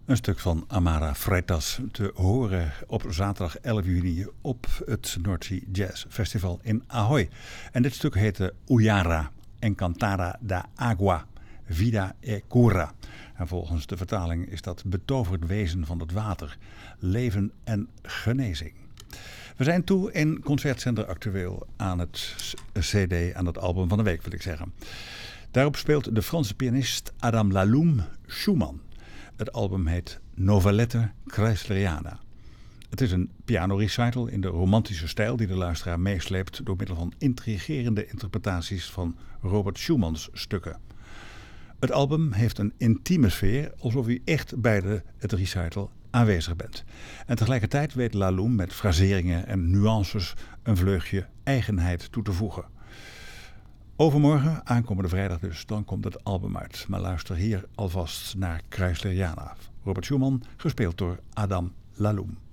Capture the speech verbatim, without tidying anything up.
Een stuk van Amara Freitas te horen op zaterdag elf juni op het North Sea Jazz Festival in Ahoy. En dit stuk heette Uyara, Encantada da Agua, Vida e Cura. En volgens de vertaling is dat betoverd wezen van het water, leven en genezing. We zijn toe in Concertzender Actueel aan het cd, aan het album van de week wil ik zeggen. Daarop speelt de Franse pianist Adam Laloum Schumann. Het album heet Novelette Kreisleriana. Het is een pianorecital in de romantische stijl die de luisteraar meesleept door middel van intrigerende interpretaties van Robert Schumans stukken. Het album heeft een intieme sfeer, alsof u echt bij de, het recital aanwezig bent. En tegelijkertijd weet Laloum met fraseringen en nuances een vleugje eigenheid toe te voegen. Overmorgen, aankomende vrijdag dus, dan komt het album uit. Maar luister hier alvast naar Kreisleriana. Robert Schumann, gespeeld door Adam Laloum.